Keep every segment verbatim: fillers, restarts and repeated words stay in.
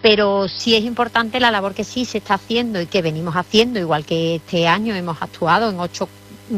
pero sí es importante la labor que sí se está haciendo y que venimos haciendo, igual que este año hemos actuado en ocho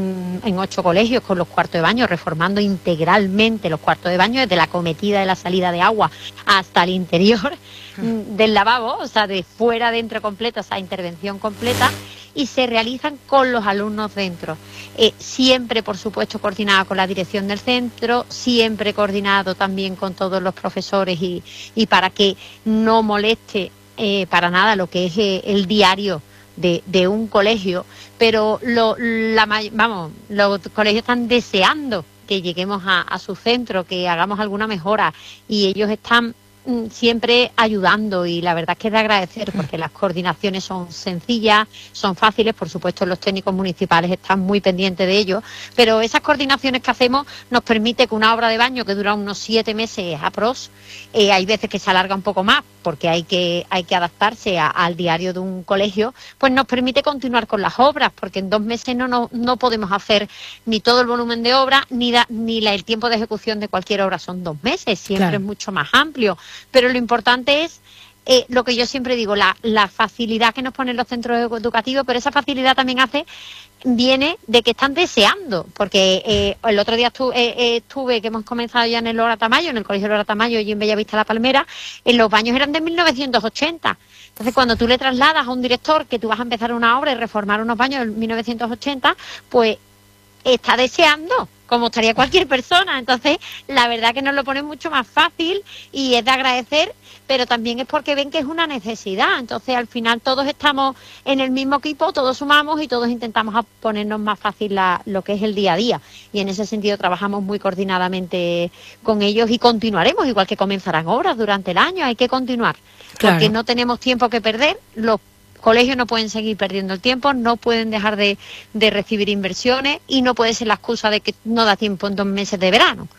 en ocho colegios con los cuartos de baño, reformando integralmente los cuartos de baño, desde la cometida de la salida de agua hasta el interior del lavabo, o sea, de fuera dentro completo, esa intervención completa, y se realizan con los alumnos dentro. Eh, siempre, por supuesto, coordinado con la dirección del centro, siempre coordinado también con todos los profesores y, y para que no moleste eh, para nada lo que es eh, el diario De, de un colegio, pero lo, la, vamos, los colegios están deseando que lleguemos a, a su centro, que hagamos alguna mejora, y ellos están mm, siempre ayudando, y la verdad es que es de agradecer, porque las coordinaciones son sencillas, son fáciles, por supuesto los técnicos municipales están muy pendientes de ello, pero esas coordinaciones que hacemos nos permite que una obra de baño que dura unos siete meses aprox, eh, hay veces que se alarga un poco más, porque hay que hay que adaptarse a, al diario de un colegio, pues nos permite continuar con las obras, porque en dos meses no no, no podemos hacer ni todo el volumen de obra, ni, da, ni la, el tiempo de ejecución de cualquier obra son dos meses, siempre claro. Es mucho más amplio, pero lo importante es eh, lo que yo siempre digo, la, la facilidad que nos ponen los centros educativos, pero esa facilidad también hace viene de que están deseando, porque eh, el otro día estuve, eh, estuve, que hemos comenzado ya en el Lora Tamayo, en el Colegio Lora Tamayo y en Bellavista La Palmera, en los baños eran de mil novecientos ochenta. Entonces, cuando tú le trasladas a un director que tú vas a empezar una obra y reformar unos baños en mil novecientos ochenta, pues está deseando, como estaría cualquier persona. Entonces, la verdad que nos lo pone mucho más fácil y es de agradecer, pero también es porque ven que es una necesidad. Entonces, al final todos estamos en el mismo equipo, todos sumamos y todos intentamos ponernos más fácil la, lo que es el día a día. Y en ese sentido trabajamos muy coordinadamente con ellos y continuaremos, igual que comenzarán obras durante el año, hay que continuar. Claro. Porque no tenemos tiempo que perder, los colegios no pueden seguir perdiendo el tiempo, no pueden dejar de, de recibir inversiones y no puede ser la excusa de que no da tiempo en dos meses de verano.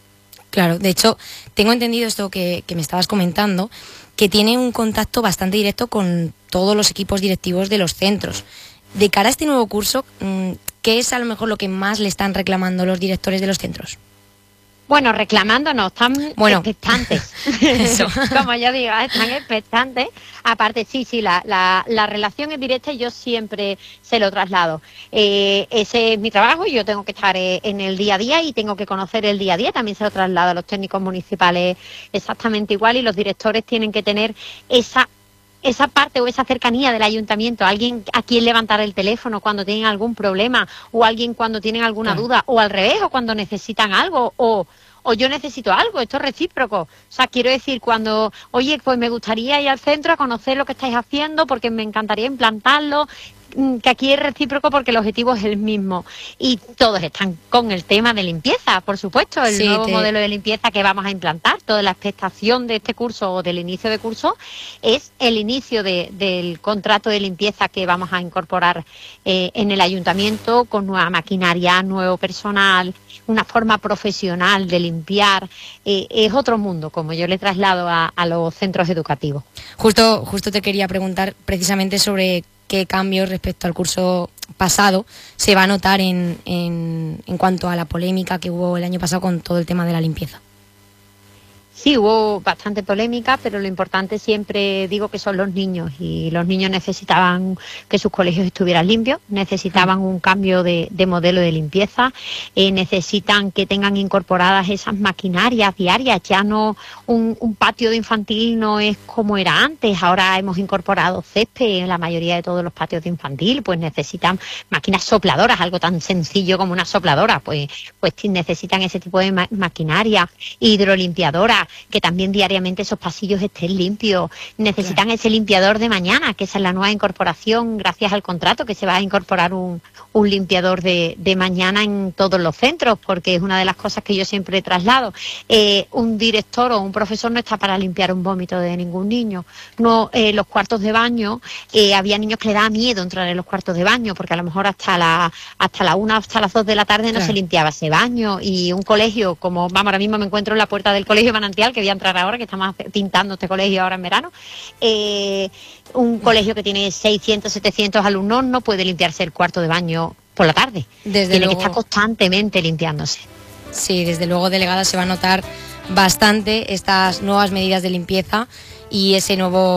Claro, de hecho, tengo entendido esto que, que me estabas comentando, que tiene un contacto bastante directo con todos los equipos directivos de los centros. De cara a este nuevo curso, ¿qué es a lo mejor lo que más le están reclamando los directores de los centros? Bueno, reclamándonos, están bueno, expectantes, eso. Como yo digo, están expectantes. Aparte, sí, sí, la, la, la relación es directa y yo siempre se lo traslado. Eh, ese es mi trabajo y yo tengo que estar eh, en el día a día y tengo que conocer el día a día. También se lo traslado a los técnicos municipales exactamente igual, y los directores tienen que tener esa esa parte o esa cercanía del ayuntamiento, alguien a quien levantar el teléfono cuando tienen algún problema, o alguien cuando tienen alguna claro. duda, o al revés, o cuando necesitan algo, o, o yo necesito algo, esto es recíproco. O sea, quiero decir, cuando, oye, pues me gustaría ir al centro a conocer lo que estáis haciendo porque me encantaría implantarlo, que aquí es recíproco porque el objetivo es el mismo. Y todos están con el tema de limpieza, por supuesto, el sí, nuevo te... modelo de limpieza que vamos a implantar. Toda la expectación de este curso o del inicio de curso es el inicio de, del contrato de limpieza que vamos a incorporar eh, en el ayuntamiento, con nueva maquinaria, nuevo personal, una forma profesional de limpiar. Eh, es otro mundo, como yo le traslado a, a los centros educativos. Justo, justo te quería preguntar precisamente sobre qué cambios respecto al curso pasado se va a notar en, en, en cuanto a la polémica que hubo el año pasado con todo el tema de la limpieza. Sí, hubo bastante polémica, pero lo importante siempre digo que son los niños, y los niños necesitaban que sus colegios estuvieran limpios, necesitaban un cambio de, de modelo de limpieza, eh, necesitan que tengan incorporadas esas maquinarias diarias, ya no un, un patio de infantil no es como era antes, ahora hemos incorporado césped en la mayoría de todos los patios de infantil, pues necesitan máquinas sopladoras, algo tan sencillo como una sopladora, pues, pues necesitan ese tipo de ma- maquinaria, hidrolimpiadoras, que también diariamente esos pasillos estén limpios, necesitan claro. ese limpiador de mañana, que esa es la nueva incorporación, gracias al contrato, que se va a incorporar un, un limpiador de, de mañana en todos los centros, porque es una de las cosas que yo siempre traslado. Eh, un director o un profesor no está para limpiar un vómito de ningún niño. No, eh, los cuartos de baño, eh, había niños que les daba miedo entrar en los cuartos de baño, porque a lo mejor hasta la hasta la una, hasta las dos de la tarde no claro. se limpiaba ese baño, y un colegio, como vamos, ahora mismo me encuentro en la puerta del colegio Manantial, que voy a entrar ahora, que estamos pintando este colegio ahora en verano, eh, un colegio que tiene seiscientos, setecientos alumnos no puede limpiarse el cuarto de baño por la tarde, desde tiene luego, que estar constantemente limpiándose. Sí, desde luego, delegada, se va a notar bastante estas nuevas medidas de limpieza y ese nuevo